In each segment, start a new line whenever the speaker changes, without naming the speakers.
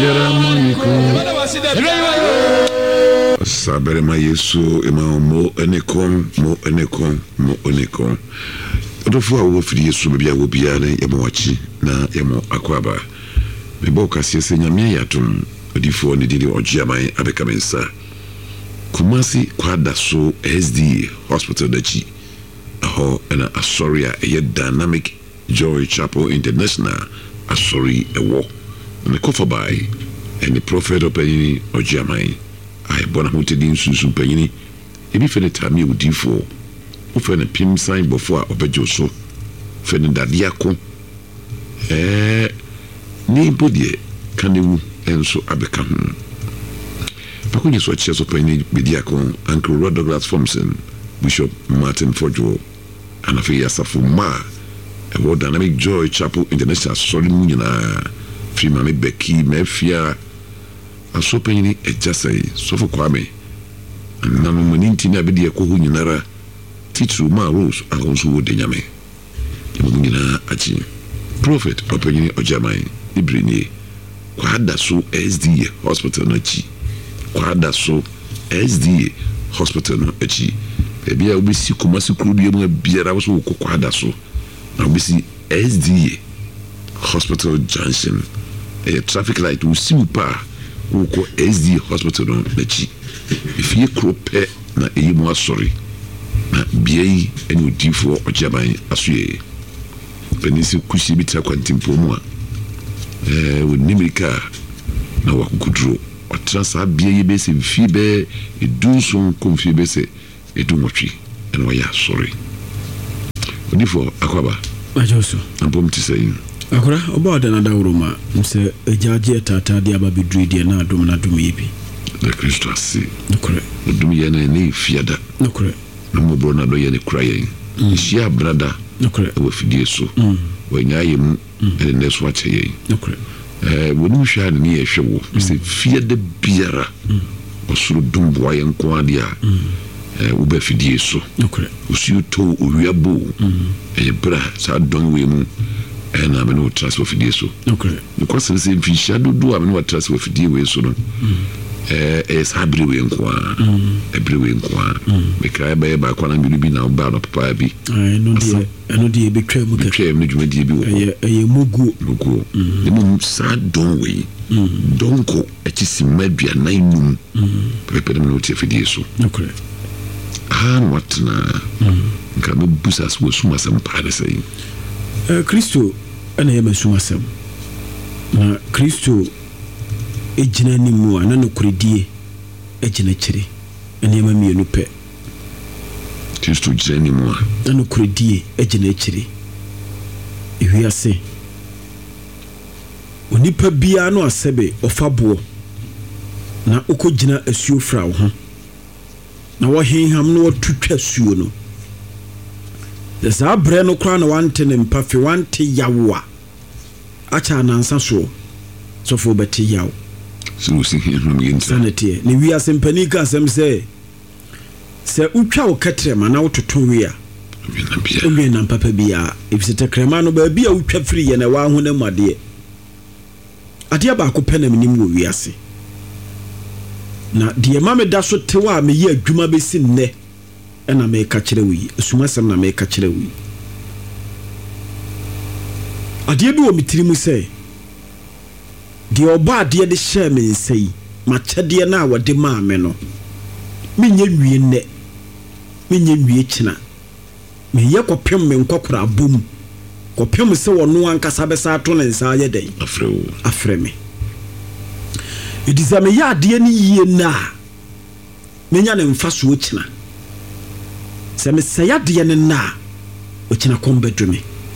Saberema Yesu ema mo enekom odofo a wo firi Yesu bia wo bia ne yemo wachi na yemo akwaba mebo kasiese nyame yatum odifo ne didi ojiaman abekamensa Kumasi kwada so SD hospital dachi aho na asoria eye Dynamic Joy Chapel International asori ewo ne kofa bai and the prophet openi ojiaman I bona hutedin susu panyini ebi fe ne tami udifo o fe ne pim sign before obejo so fe ne dadiako ni bodie kanewu enso abeka hu pakunye so cheso panyini bediako Uncle Rod Douglas Thompson Bishop Martin Fojo anafe yasafu ma ewo Dynamic Joy Chapel International sorry mu nyina fi mame Becky mafia asopanyini ejasai sofo kwame na maninti na bedi ekohu nyinara titru ma rose alonso wodenyame yemonyina achi prophet opanyini ojamai ibrini kwada so SDA hospital no chi kwada so SDA hospital no achi bia obisi Kumasi krudu yemu biara so kwada so na obisi SDA hospital junction traffic light usipa uko SD hospital no nachi ifie krope na eyimu asori na biei eni odifo ojaban asoye penisi kushi bita kwantimpo mu a wonimirika na wakudro otrasa biei bese fibe edunso konfie bese edumotwi ena waya asori odifo akwaba
ajoso
ampom tisayin
akora oba da na dawroma nse ejaje tata dia babidri dia na adom na adom yibi
na Kristo asi
akora
odum ye na ne fiada
akora
na mo bro na do ye ne kraye shia brada
akora
we fidie so wanyaye mu ene ne so ache ye
akora
wonu hwa ne ye hwewo se fiada biara osuru dumboa ye nko ade a ube fidie so
akora
usiu to owiabo bra sa don we mu and I'm no transfer for this so.
Okay.
Because the same fish shadow do I'm not transfer for the way so. It's everywhere in Kwa. Everywhere in Kwa. Make I buy back when I'm be now bad up papa be.
I know the big trem with the
trem need to be
a mugu.
The moon sad don't we. Don't go at his maybe a 9 noon. Prepare them not for this so.
Okay.
What na can be busas was some part saying.
Kristo ana yema sumasem na Kristo ejina ni mu ana no kuredie ejina kire ana yema mienu pe
Kristo ejina ni mu
ana kuredie ejina kire ewiase onipa bia no asebe ofabo na ukojina asuo fra wo ho na wo henham no watutwa asuo no Desa bre no kra na wante ne mpafe wante yawa acha nansa so fo beti yaw
so si him yinsa
sanete ne wi asempani ka asem se utwa wo katrema na wototo wi a obi na papa bia ebisete krema no ba bia utwa firi ye na wa ho na muade ade ba ko penam nim wo wi ase na de mame da so tewa me ye adwuma besi nne ena me ka kire wi sumasem na me ka kire wi ade bi wo mitiri mu se de oba ade de hye me nsei ma kyede na wode ma me no menye wie nne menye wie kina me ye kopem me nkokora abom kopem se wono ankasa besa to ne nsa ye den afre me edizame ya ade ni yie na menya ne mfa so kina se me se ya de ne na o kina kombedweme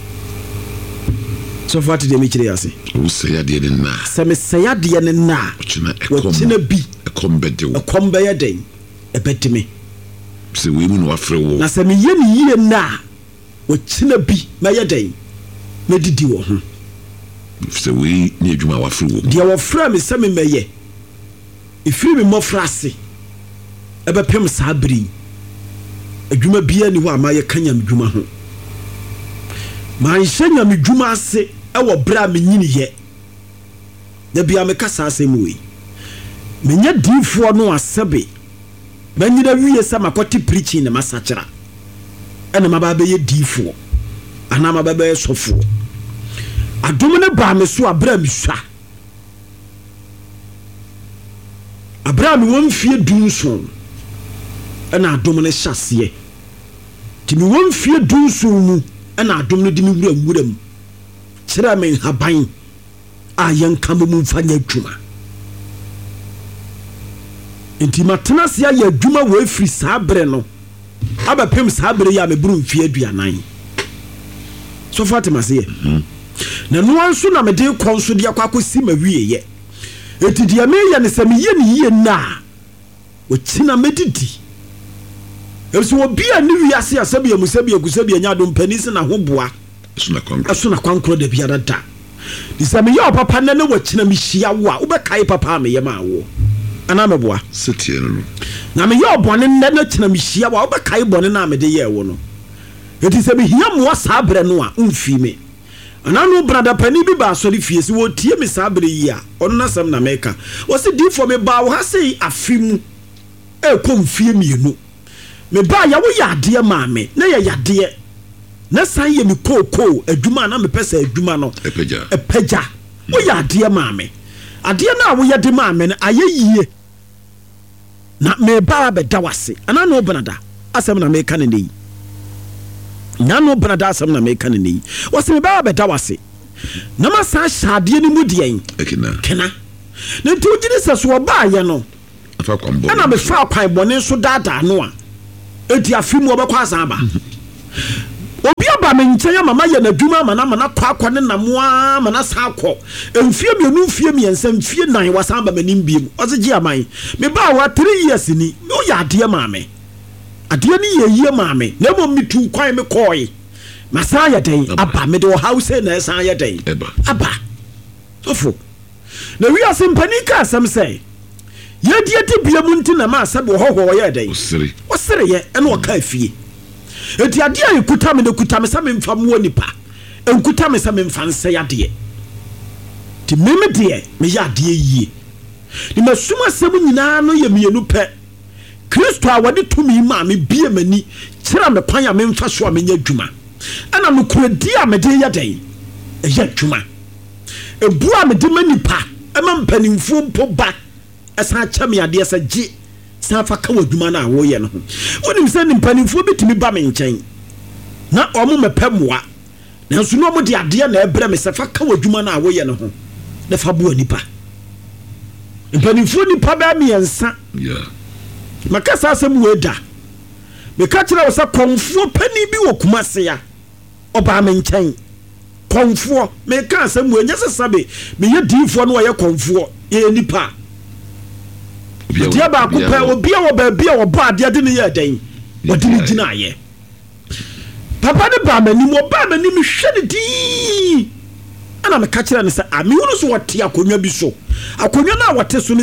so fati de me kire yase
o se ya de ne na
se me se ya de ne na o kina bi
kombedewo
kombe ya den ebedime
se we mu no afre wo
na se me ye ni yie na o kina bi ma ya den me didi wo ho
se we ni adwuma wa afre wo
de wo fra me se me meye ifiri me mo frase ebepem sa abri adwuma bia ni ho amaye kanya medwuma ho man hyanya medwuma ase e wo bra me nyini ye da bia me kasa asem we menya difo no asebe manyina wiye sa makoti preaching na masachira ena mababa ye difo ana mababa ye sofo adom ne ba me so abra me swa Abraham won fie dunson ena adom ne hyase ti mi won fie dunson mu ena adom ne di mi wuram kira me haban a yanka mu mfanya adwuma enti matena sia ya adwuma wo afiri sabre no abapem sabre ya me buru mfie aduanan so fatima se na no anso na me de konso de akwakosi mawie ye eti dia me ya ne se me ye ne ye na o kina medidi eso obi ani wiase asabe ya musabe ya kusabe ya nyado mpani se na hoboa eso na kwankro de bia dada di se me ye papa na wo kina me hia wo a wo be kai papa me ye ma wo ana meboa
setie no
na me ye obone na kina me hia wo be kai bone na me de ye wo no eti se me hia mo sabre no a umfi me anano brada pani bi ba sori fie si wo tie me sabre yi a ono na sam na meka wo se di for me ba wo ha sei afimu e kom fie mienu me ba ya wo yade ma me na ya yade na san ye me koko adwuma na me pesa adwuma no epeja wo yade ma me ade na wo yade ma me na ayeyie na me ba be da wase anano brada asem na meka ne nei nano brada asem na meka ne nei wase me ba be da wase na masa shade ni mudien kena na tu gidi seso ba ye no
afa kwambo
ana me fa kwan bone so dada no a eti afimu obekwa asan ba obi aba me nkyanya mama ye na dwuma mana kwakwa ne namoa mana sa akọ emfie mienu mfie miensa mfie nan wasan ba manim biem ozegi aman me ba wa 3 years ni o ya ade ma me ade ni ye ye ma me na mo mitu kwan me koi masa ya den aba me de house na san ya den aba ofo na wi asempani ka asem sei ye die te biamu ntina ma sabe hoho ye den osere ye ene o ka fie eti ade ayi kuta me de kuta me same mfa mo nipa enkuta me same mfa nse ya de ti meme de me ya de yie ni masuma sem nyina no ye mienu pe Kristo a wade tumi ma me bie mani kira me kwan ya me mfa so a me nya dwuma ana no kuradi a me de ya den e ya dwuma ebu a me de manipa e ma mpanimfo mpo ba esa cha me ade esa gi safa ka wadwuma na wo ye no wonim se ni mpanimfo bitimi ba me nkyɛn na omo mepemoa na nso no mo de ade na ebre me safa ka wadwuma na wo ye no ho na fa bo anipa mpanimfo nipa ba me yensa makasa asem weda me ka kira wo sa konfo pani bi wo kumase ya oba me nkyɛn konfo me ka asem wo nya sesabe me ye difo no wo ye konfo ye nipa dia ba ko pa obi a wo ba bia wo ba ade ne ye den wodi ni gina ye papa ne ba mani mo ba mani mi hwe ne di ana me ka kira ne sa ami wono so wote akonwa bi so akonwa na wote so ne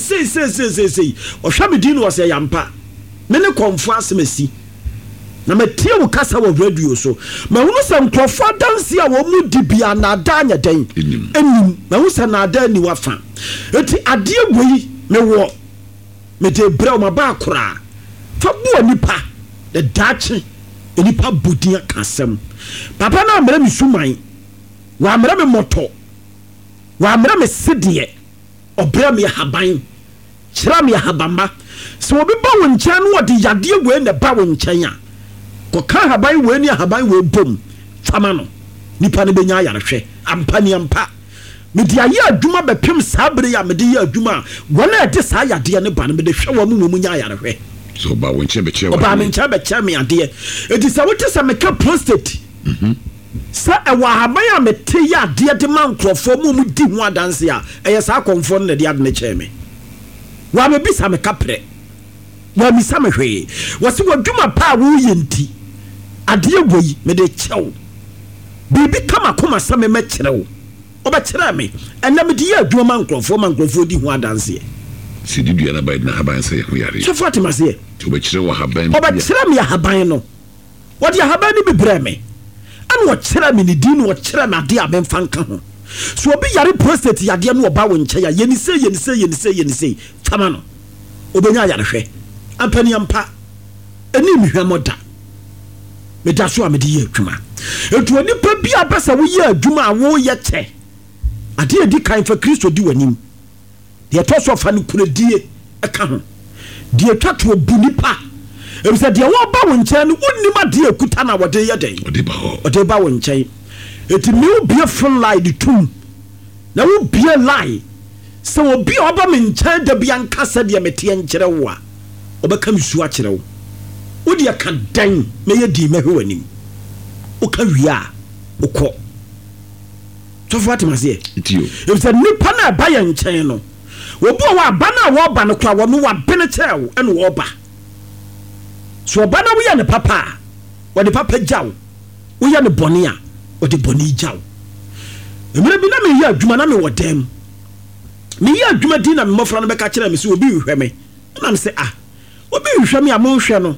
sei o hwa me di no wose yampa me ne konfo asemasi na me tie wo kasa wo radio so ma wono sa nkrofo danse a wo mu di bia na da anya den enim ma wo sa na da ni wafa eti ade egoi me wo me de bra ma ba kura fa bu anipa de dachi anipa budia kasem papa na amra mi suman wa amra me moto wa amra me sedie obra me haban kira me habamba so obi ba wo nkyɛn no de yade we na ba wo nkyɛn a ko ka haban we ni haban we bom fama no nipa ne benya yarehwɛ ampa ni ampa me di aye adwuma bepem sabre ya me di ye adwuma wona de sa yade ne ba ne me de hwe wo mu nya yarehwe
so ba won che be che
ba me ncha be che me ade e di sa wote sa me ka prostate sa e wa haban ya me te ya ade de man krofo mu di ho adanse a e ye sa konfo ne de ade ne che me wa me bisa me kapre wa mi sa me hwe wo se wadwuma pa wo ye nti ade egoi me de chew bibi kama koma sa me kyerɛw oba kyerɛ me ɛna me di adwuma mankrofo di ho adanse
si di dua na ba na haban sɛ ho yare
so fatima sɛ
oba kyerɛ wo haban
oba kyerɛ me haban no wodi haban ni bibrɛ me ana wo kyerɛ me ni di no wo kyerɛ me ade a memfa nka ho so obi yare prostate yade no oba wo nche ya yeni sei tama no obenya yare hwe ampani ampa eni mihwe moda meda so amede ye adwuma etu onipa bi abasa wo ye adwuma wo ye che ade edi kan fa Kristo di wanim de to so fa no kuredie eka ho de twato obunipa ebisa de wo ba wo nche no wonnim ade ekuta na wode ye den ode ba wo nche eti mi obie full lie de tum na wo bie lie so obi oba me nche da bia nkasa de mete nkere wo a obeka misu a kire wo wodi aka dan me ye di mehwe wanim o ka wia o ko to fati masie
itio
if say nipa na ba ye nchen no wo bo wa ba na wo ba no kwa wo no wa bene chew ene wo ba so ba na wo ye ne papa wo de papa jaw wo ye ne bone a wo de bone jaw emre bi na me ye adwuma na me wo dem me ye adwuma di na me mofra no be ka kire me se obi hwehwe me na me se obi hwehwe me a mo hwehwe no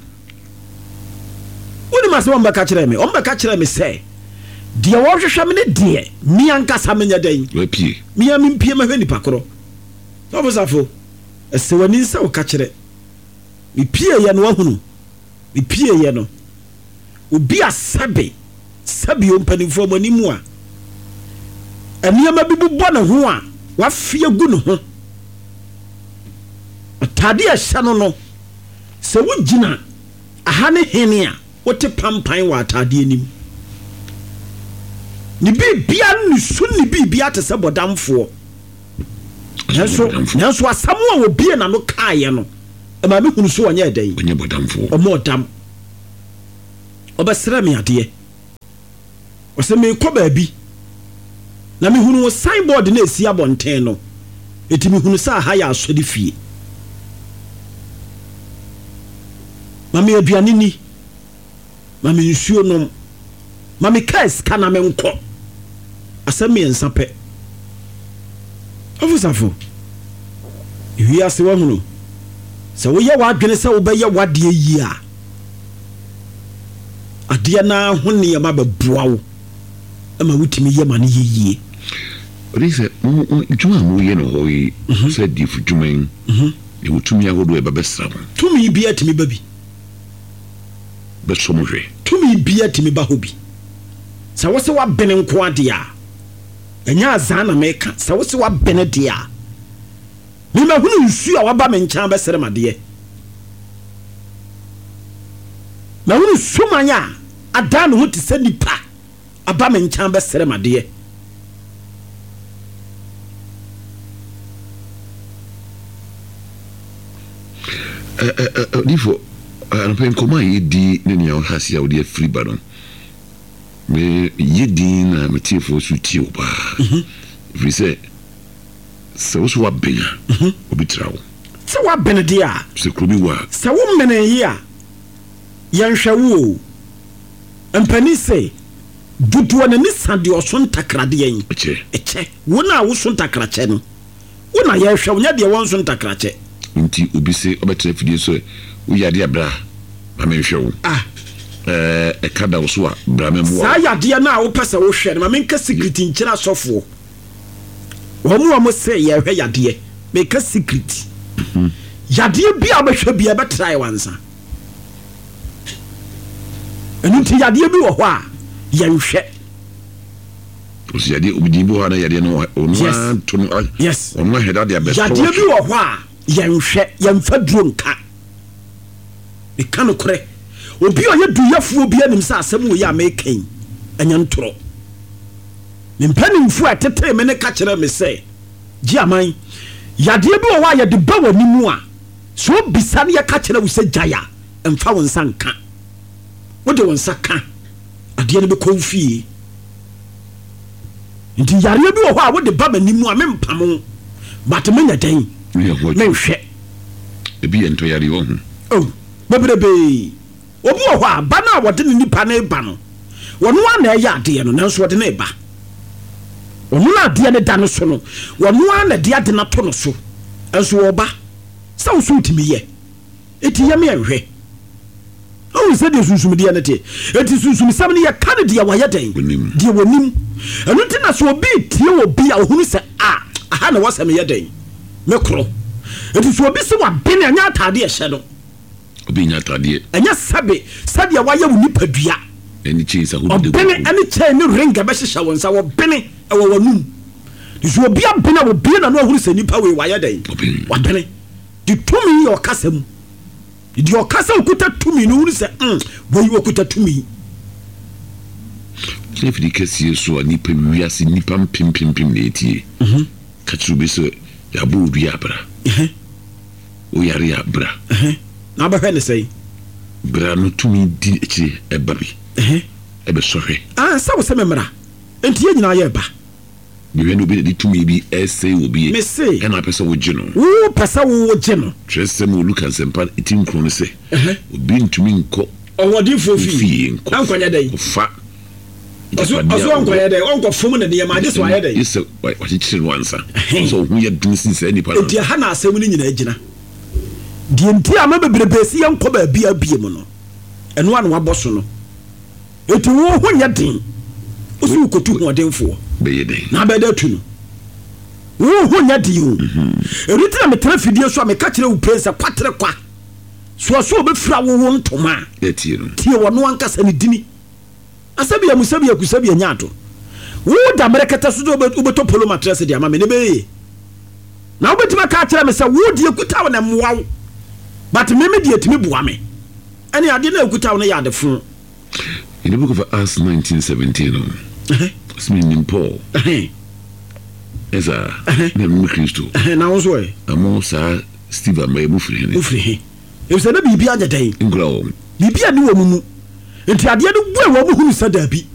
woni maso won beka kire me on beka kire me say de wo hwehwe me ne de mi anka sa menya dan
wa pie
mi am pie ma hwe nipa koro so bosafo ese wani nsa wo ka kire mi pie ye no ahunu mi pie ye no obi asabe sabi o mpanifo mani mu a aniama bi bu bo ne ho a wa fie gu ne ho atade a hya no se wo gina aha ne hene a wote pampan wa atade anim ni bibia ni sunni bibia te se bodamfo nanso asamo a obie na no kaaye no e ma me hunu so onye edan
onye bodamfo
o modam obesere me ade o se me ko baabi na me hunu signboard na esi abonten no eti me hunu sa ha ya asode fie mami aduane ni mami nsuo nom mami kais kana me nko asemi ensape ofusafo iwi ase wa hunu se wo ye wa adwene se wo be ye wade yi a ade na hone ye ma babua wo ama wutimi ye ma ne yeye
Risa juma mo ye no ho yi se di fu juma yin e wutumi agodo e babesra mo
tumi bi atimi babi
be somhwe
tumi bi atimi ba hobi sa wo se wa bene nko ade a enya azana meka sa wo se wa bene de a mi ma hunu nsu a waba me nkan be sere made na hunu sumanya adan ho ti se nipa aba me nkan be sere made
Difo anpen koma yedi ne nya hasi a odi free baron me yedi na metifo su ti oba if say so wa benya obi trawo
se wa benedia
se krobi wa
se wo mene yi a yanhwawo empani se duduo na ni sade oso ntakrade yen eche wona wo so ntakrache no wona ye hwa wonya de won so ntakrache
nti obi se obetre fidie so wo yade abra amenhwe wo e kada wo so a bra memo sa
yade na wo pese wo hwe no ma menka secret nkyira sofo wo mo se ye hwe yade me ka secret yade bi a behwe bi e betrai wansa enu ti yade bi wo ho a ye hwe o si
yade obi dibo ha na yade no onwa to no
yes
onwa heda de abeso
yade bi wo ho a yanhwe yamfa duro nka e kan kore obi oye duyafo obi anim sa asem wo ya mekan anya ntoro me mpanimfo atete me ne ka kire me se gi aman yade bi wo wa ye de ba wani mu a so bisane ye ka kire wo se jaya emfa won sanka wo de won saka ade ne be konfie nti yare bi wo a wo de ba mani mu a me mpam but me nya dan me hwe
ebi ento yare wo
oh bebrebe obi wo ha ba na wode ne nipa na ba no wono na ya ade no nanso wode na ba wono na ade ne da no so no wono na de ade na to no so enso wo ba sa wo so timi ye eti ye me hwe o se de sunsum de ne te enti sunsum sam ne ya kan de ya wayɛ den de wonim ɛno te na so obi tie obi a ohunu se aha na wasam yɛ den me kro enti so obi se wa bene anya atade ɛhyɛ no
obi nya atade
anya sabe ya wayɛ wo nipadua
eni chinsa ho de
bene ani kyɛ ne ringa bɛ hyehyɛ won sa wo bene ɛwɔ wonum so obi abena wo bie na no ohunu se nipa we wayɛ den wa bene di tumi yɛ ɔkasam di ɔkasa okuta tumi no ohunu se wo okuta tumi
If kesi so nipa wiase nipa pimpim na etie ka chiru so ya bo du ya bra o yare ya bra
na ba hwe ne sei
bra no tumi di echi eba bi ebe sohwe
sa wo se memra enti ye nyina ye ba
bi no bi di tumi bi essay obi e na pesa wo gino
wo pesa wo gino
tresem wo Lucas sempa etim kro se obi ntumi nko
owodi fofi ankwanya dai
fa
aso ankwanya dai onko fom ne de ma de so aye dai
yes what chichiri wansa so hu ye dun sin se nipa
enti ha na asem ni nyina agina di enti ama bebrebesi yanko ba bia bie mu no eno anu aboso no enti wo hu nya den osu kotu hu odenfo
be ye den
na be da tu no wo hu nya den o eritina metra fidie so ameka kire wo prensa kwatre kwa so obefira wo ntoma
etie no
tie wo no ankasa ne dini asabia musabia kusabia nyato wo da merekata so do obeto polo matress dia ma me ne be na obetima ka kire me se wo die kuta wo na mwawo but me die timi boa me ani ade na kuta wo na ya defo
in the book of Acts 19:17 Smith Paul eza na mu Kristo
na wo so e
amo sa Steve Amaebu free
e se na bibia anya den
ngro
bibia ni wo mu enti ade no bu e wo mu hunu sa da bi